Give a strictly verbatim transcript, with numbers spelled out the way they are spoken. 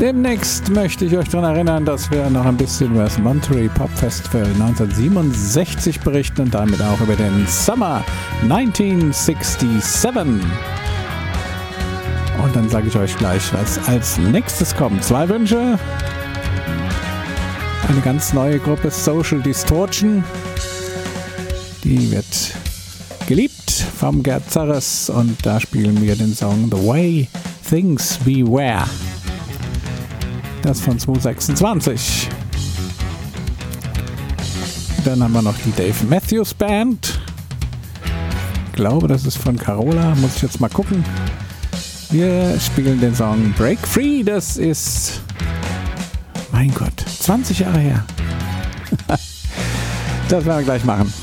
Demnächst möchte ich euch daran erinnern, dass wir noch ein bisschen über das Monterey Pop Festival neunzehnhundertsiebenundsechzig berichten und damit auch über den Summer neunzehnhundertsiebenundsechzig. Und dann sage ich euch gleich, was als nächstes kommt. Zwei Wünsche. Eine ganz neue Gruppe, Social Distortion. Die wird geliebt vom Gerd Zarres und da spielen wir den Song The Way Things We Were. Das von zweitausendsechsundzwanzig. Dann haben wir noch die Dave Matthews Band. Ich glaube, das ist von Carola. Muss ich jetzt mal gucken. Wir spielen den Song Break Free. Das ist, mein Gott, zwanzig Jahre her. Das werden wir gleich machen.